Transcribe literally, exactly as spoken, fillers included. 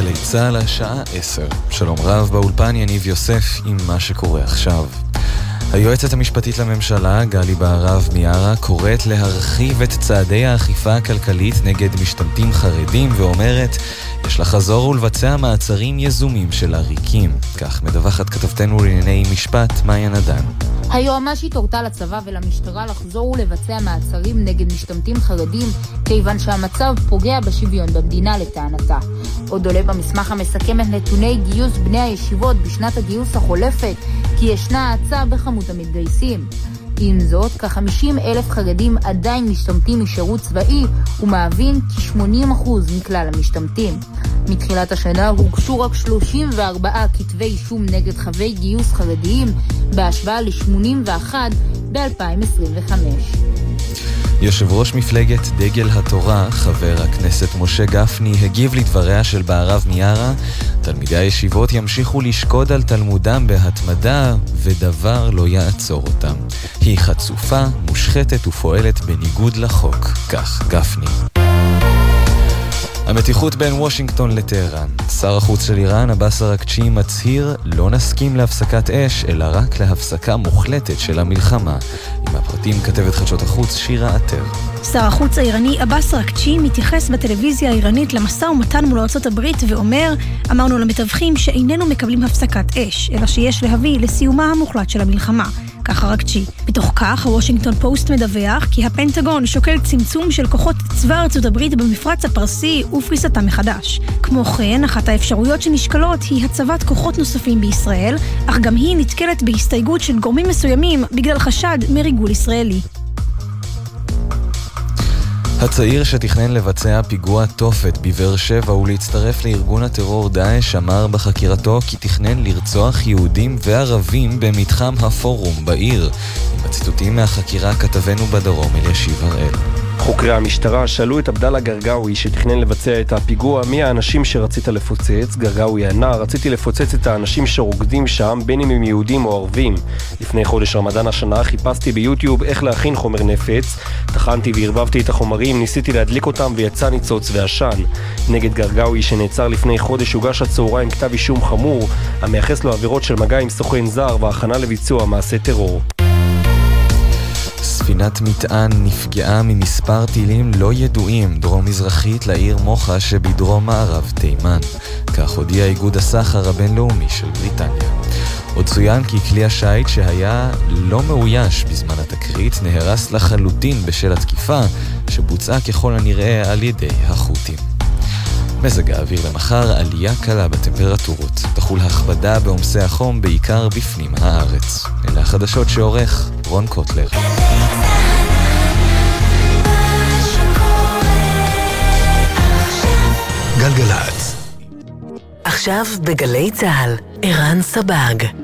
גלי צהל השעה עשר. שלום רב, באולפן יניב יוסף עם מה שקורה עכשיו. היועצת המשפטית לממשלה, גלי בהרב מיארה, קוראת להרחיב את צעדי האכיפה הכלכלית נגד משתמטים חרדים ואומרת, יש לחזור ולבצע מעצרים יזומים של עריקים. כך מדווחת כתבתנו לענייני משפט מאיה נדן. היועמ"שית הורתה לצבא ולמשטרה לחזור ולבצע מעצרים נגד משתמטים חרדים, כיוון שהמצב פוגע בשוויון במדינה לטענתה. עוד עולה במסמך המסכם את נתוני גיוס בני הישיבות בשנת הגיוס החולפת, כי ישנה האצה בכמות המתגייסים. עם זאת, כ-חמישים אלף חרדים עדיין משתמטים משירות צבאי, ומהווים כ-שמונים אחוז מכלל המשתמטים. מתחילת השנה הוגשו רק שלושים וארבעה כתבי אישום נגד חווי גיוס חרדיים, בהשוואה ל-שמונים ואחת ב-אלפיים עשרים וחמש. יושב ראש מפלגת דגל התורה, חבר הכנסת משה גפני, הגיב לדבריה של בהרב מיארה, תלמידי הישיבות ימשיכו לשקוד על תלמודם בהתמדה ודבר לא יעצור אותם. היא חצופה, מושחתת ופועלת בניגוד לחוק. כך גפני. המתיחות בין וושינגטון לטהרן. שר החוץ של איראן, עבאס אראגצ'י, מצהיר לא נסכים להפסקת אש, אלא רק להפסקה מוחלטת של המלחמה. עם הפרטים כתבת חדשות החוץ שירה עטר. שר החוץ האיראני עבאס אראגצ'י מתייחס בטלוויזיה האיראנית למשא ומתן מול ארצות הברית ואומר, אמרנו למתווכים שאיננו מקבלים הפסקת אש, אלא שיש להביא לסיומה המוחלט של המלחמה. כך אראגצ'י. בתוך כך, הוושינגטון פוסט מדווח כי הפנטגון שוקל צמצום של כוחות צבא ארצות הברית במפרץ הפרסי ופריסתם מחדש. כמו כן, אחת האפשרויות שנשקלות היא הצבת כוחות נוספים בישראל, אך גם היא נתקלת בהסתייגות של גורמים מסוימים בגלל חשד מריגול ישראלי. הצעיר שתכנן לבצע פיגוע תופת בבאר שבע ולהצטרף לארגון הטרור דאעש אמר בחקירתו כי תכנן לרצוח יהודים וערבים במתחם הפורום בעיר. עם הציטוטים מהחקירה כתבנו בדרום אלישיב הראל. חוקרי המשטרה שאלו את עבדאללה גרגאוי שתכנן לבצע את הפיגוע מי האנשים שרצית לפוצץ. גרגאוי ענה, רציתי לפוצץ את האנשים שרוקדים שם בין אם הם יהודים או ערבים. לפני חודש רמדאן השנה חיפשתי ביוטיוב איך להכין חומר נפץ, תחנתי והרבבתי את החומרים, ניסיתי להדליק אותם ויצא ניצוץ ועשן. נגד גרגאוי שנעצר לפני חודש הוגש הצהריים כתב אישום חמור המייחס לו עבירות של מגע עם סוכן זר והכנה לביצוע מעשה טרור. ספינת מטען נפגעה ממספר טילים לא ידועים דרום-מזרחית לעיר מוחה שבדרום מערב תימן. כך הודיע איגוד הסחר הבינלאומי של בריטניה. עוד צוין כי כלי השיט שהיה לא מאויש בזמן התקרית נהרס לחלוטין בשל התקיפה שבוצעה ככל הנראה על ידי החות'ים. מזג האוויר למחר, עלייה קלה בטמפרטורות. תחול הכבדה בעומסי החום בעיקר בפנים הארץ. אלה החדשות שעורך רון קוטלר. גלגלת. עכשיו בגלי צהל, ערן סבג.